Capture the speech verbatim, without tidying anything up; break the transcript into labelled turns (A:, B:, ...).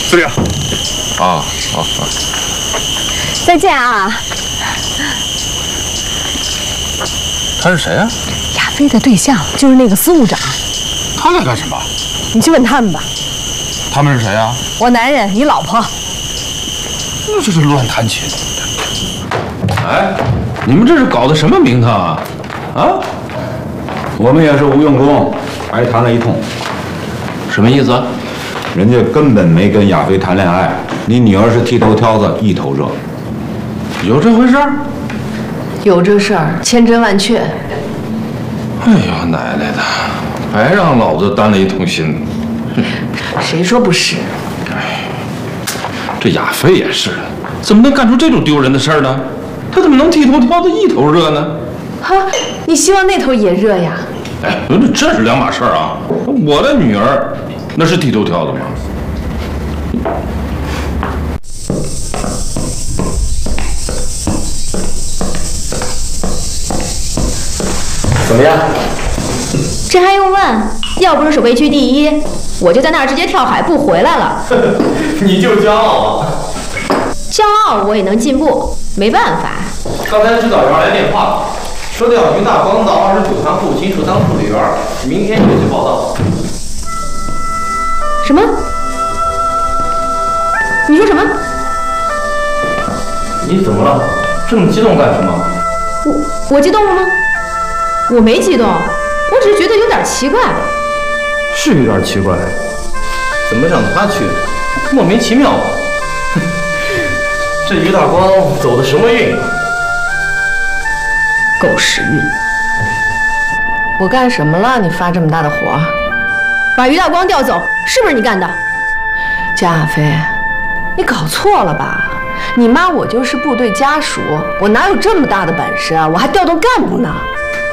A: 司令。
B: 啊，好好。
C: 再见啊！
B: 他是谁啊？
C: 亚飞的对象就是那个司务长。
B: 他来干什么？
C: 你去问他们吧。
B: 他们是谁啊？
C: 我男人，你老婆。
B: 那这是乱弹琴。哎，你们这是搞的什么名堂啊？啊？
D: 我们也是无用功，白谈了一通。
B: 什么意思？
D: 人家根本没跟亚飞谈恋爱，你女儿是剃头挑子，一头热。
B: 有这回事？
E: 有这事儿，千真万确。
B: 哎呦，奶奶的，白让老子担了一通心。
E: 谁说不是？
B: 哎，这亚飞也是，怎么能干出这种丢人的事儿呢？他怎么能剃头挑子一头热呢？
E: 哈，你希望那头也热呀？
B: 哎，这是两码事儿啊！我的女儿那是剃头挑子吗？
F: 怎么样？
G: 这还用问？要不是守备区第一，我就在那儿直接跳海不回来了。
F: 你就骄傲啊！
G: 骄傲我也能进步，没办法。
F: 刚才指导员来电话了，说的要于大光到二十九团后勤处当助理员，明天就去报道。
G: 什么？你说什么？
F: 你怎么了？这么激动干什么？
G: 我我激动了吗？我没激动，我只是觉得有点奇怪。
F: 是有点奇怪，怎么让他去？莫名其妙。这于大光走的什么运啊？
G: 狗屎运！
E: 我干什么了？你发这么大的火？
G: 把于大光调走，是不是你干的？
E: 江亚飞，你搞错了吧？你妈我就是部队家属，我哪有这么大的本事啊？我还调动干部呢。